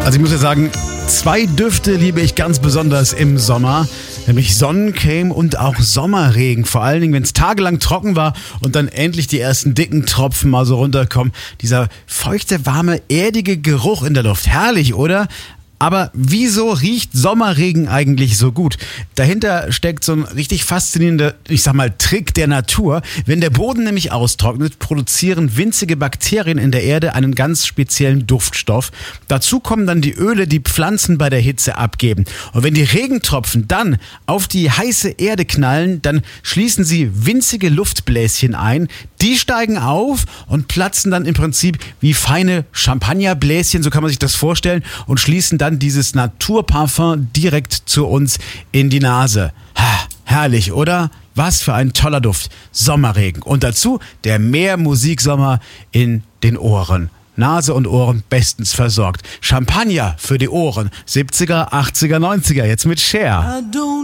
Also ich muss ja sagen, 2 Düfte liebe ich ganz besonders im Sommer, nämlich Sonnencreme und auch Sommerregen. Vor allen Dingen, wenn es tagelang trocken war und dann endlich die ersten dicken Tropfen mal so runterkommen. Dieser feuchte, warme, erdige Geruch in der Luft. Herrlich, oder? Aber wieso riecht Sommerregen eigentlich so gut? Dahinter steckt so ein richtig faszinierender, ich sag mal, Trick der Natur. Wenn der Boden nämlich austrocknet, produzieren winzige Bakterien in der Erde einen ganz speziellen Duftstoff. Dazu kommen dann die Öle, die Pflanzen bei der Hitze abgeben. Und wenn die Regentropfen dann auf die heiße Erde knallen, dann schließen sie winzige Luftbläschen ein. Die steigen auf und platzen dann im Prinzip wie feine Champagnerbläschen, so kann man sich das vorstellen, und schließen dann dieses Naturparfum direkt zu uns in die Nase. Herrlich, oder? Was für ein toller Duft. Sommerregen. Und dazu der Meermusiksommer in den Ohren. Nase und Ohren bestens versorgt. Champagner für die Ohren. 70er, 80er, 90er. Jetzt mit Cher.